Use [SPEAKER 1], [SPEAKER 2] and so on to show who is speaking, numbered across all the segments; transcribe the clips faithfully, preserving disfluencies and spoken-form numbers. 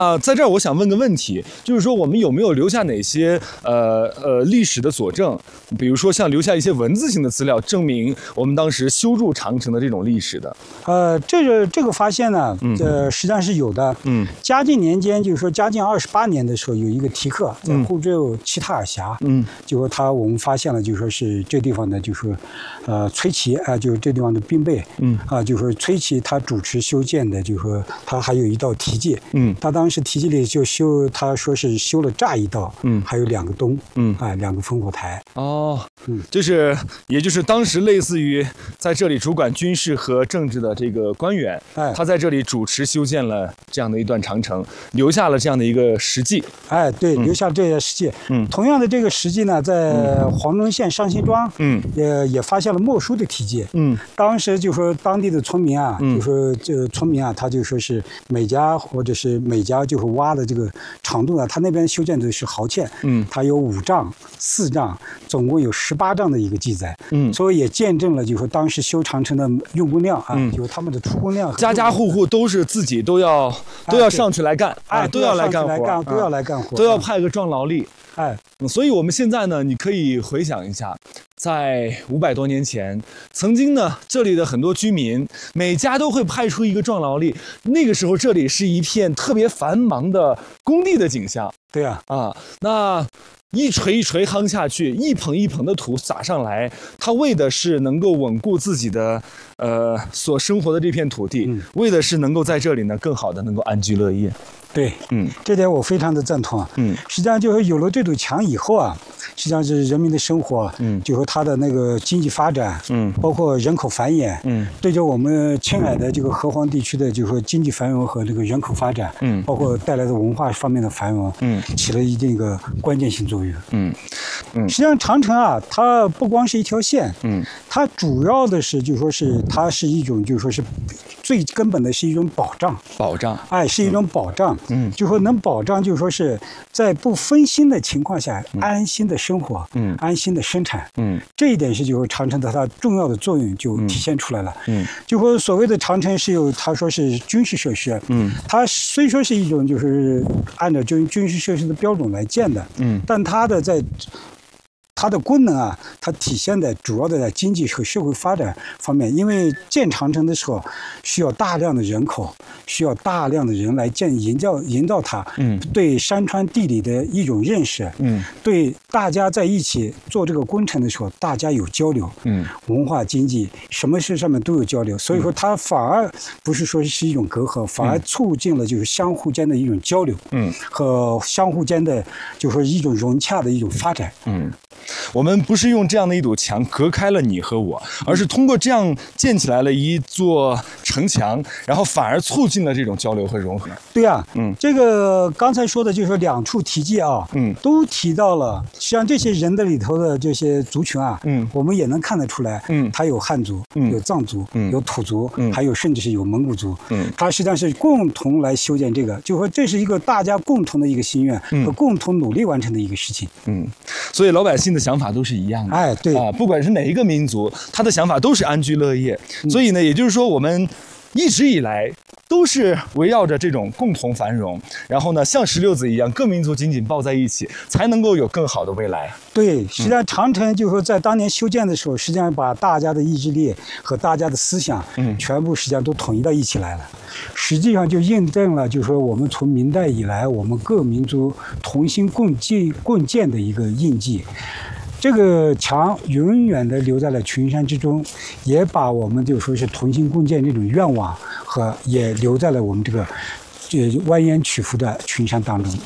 [SPEAKER 1] 啊，在这儿我想问个问题，就是说我们有没有留下哪些呃呃历史的佐证？比如说像留下一些文字性的资料，证明我们当时修筑长城的这种历史的。
[SPEAKER 2] 呃，这个这个发现呢，呃，实际上是有的。嗯，嘉靖年间，就是说嘉靖二十八年的时候，有一个题客在湖州七塔尔峡，嗯，就说他我们发现了，就说是这地方的，就说呃崔琦啊、呃，就是这地方的兵备，嗯啊，就说崔琦他主持修建的，就说他还有一道题记，嗯，他当时题记里就修，他说是修了乍一道，嗯，还有两个东，嗯啊，两个烽火台。
[SPEAKER 1] 哦，嗯，就是也就是当时类似于在这里主管军事和政治的这个官员，哎，他在这里主持修建了这样的一段长城，留下了这样的一个实迹。
[SPEAKER 2] 哎，对，留下这些实迹。嗯，同样的这个实迹呢，在黄忠县上辛庄，嗯，也也发现了墨书的题记。嗯，当时就说当地的村民啊，就说这村民啊，他就说是每家或者是每家就是挖的这个长度啊，他那边修建的是壕堑，嗯，它有五丈、四丈，总共有十八丈的一个记载，嗯，所以也见证了就是说当时修长城的用工量啊，嗯、就是他们的出工量，
[SPEAKER 1] 家家户户都是自己都要都要上去来干，
[SPEAKER 2] 哎，
[SPEAKER 1] 都要来干活，
[SPEAKER 2] 都要来干活，
[SPEAKER 1] 都要派个壮劳力，哎，所以我们现在呢，你可以回想一下。在五百多年前，曾经呢，这里的很多居民每家都会派出一个壮劳力。那个时候，这里是一片特别繁忙的工地的景象。
[SPEAKER 2] 对呀，
[SPEAKER 1] 啊，那一锤一锤夯下去，一捧一捧的土撒上来，他为的是能够稳固自己的呃所生活的这片土地，嗯、为的是能够在这里呢更好的能够安居乐业。
[SPEAKER 2] 对，嗯，这点我非常的赞同啊。嗯，实际上就是有了这堵墙以后啊，实际上是人民的生活，嗯，就和他的那个经济发展，嗯，包括人口繁衍，嗯，对着我们青海的这个河湟地区的，就是说经济繁荣和这个人口发展，嗯，包括带来的文化方面的繁荣，嗯，起了一定个关键性作用。嗯嗯，实际上长城啊，它不光是一条线，嗯，它主要的是就说是它是一种就说是最根本的是一种保障，
[SPEAKER 1] 保障，
[SPEAKER 2] 哎，是一种保障。嗯，就说能保障，就说是在不分心的情况下，嗯、安心的生活，嗯，安心的生产，嗯，这一点是就长城的它重要的作用就体现出来了，嗯，就说所谓的长城是有他说是军事设施，嗯，它虽说是一种就是按照军军事设施的标准来建的，嗯，但它的在它的功能啊，它体现的主要的在经济和社会发展方面。因为建长城的时候，需要大量的人口，需要大量的人来建营造营造它。嗯，对山川地理的一种认识。嗯，对大家在一起做这个工程的时候，大家有交流。嗯，文化经济什么事上面都有交流，所以说它反而不是说是一种隔阂，反而促进了就是相互间的一种交流。嗯，和相互间的就是说一种融洽的一种发展。嗯。
[SPEAKER 1] 我们不是用这样的一堵墙隔开了你和我，而是通过这样建起来了一座城墙，然后反而促进了这种交流和融合。
[SPEAKER 2] 对啊，嗯，这个刚才说的就是两处题记啊，嗯，都提到了，像这些人的里头的这些族群啊，嗯，我们也能看得出来，嗯，它有汉族，嗯，有藏族，嗯，有土族，嗯，还有甚至是有蒙古族，嗯，它实际上是共同来修建这个，就说这是一个大家共同的一个心愿和共同努力完成的一个事情。
[SPEAKER 1] 嗯，所以老百姓的想法都是一样的。
[SPEAKER 2] 哎，对
[SPEAKER 1] 啊，不管是哪一个民族，他的想法都是安居乐业。嗯、所以呢，也就是说，我们一直以来都是围绕着这种共同繁荣，然后呢，像石榴子一样，各民族紧紧抱在一起，才能够有更好的未来。
[SPEAKER 2] 对，实际上长城就是说在当年修建的时候，实际上把大家的意志力和大家的思想，嗯，全部实际上都统一到一起来了。实际上就印证了，就是说我们从明代以来，我们各民族同心共建共建的一个印记。这个墙永远的留在了群山之中，也把我们就说是同心共建这种愿望和也留在了我们这个这蜿蜒曲阜的群山当中。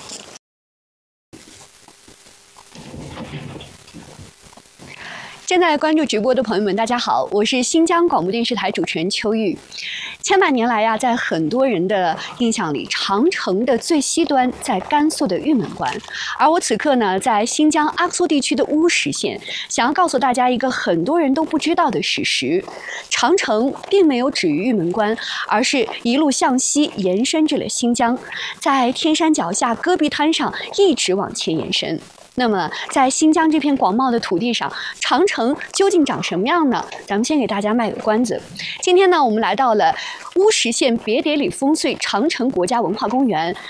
[SPEAKER 3] 正在关注直播的朋友们，大家好，我是新疆广播电视台主持人秋玉。千百年来呀、啊，在很多人的印象里，长城的最西端在甘肃的玉门关，而我此刻呢，在新疆阿克苏地区的乌什县，想要告诉大家一个很多人都不知道的事实：长城并没有止于玉门关，而是一路向西延伸至了新疆，在天山脚下戈壁滩上一直往前延伸。 那么在新疆这片广袤的土地上，长城究竟长什么样呢？咱们先给大家卖个关子。今天呢，我们来到了乌什县别迭里烽燧长城国家文化公园，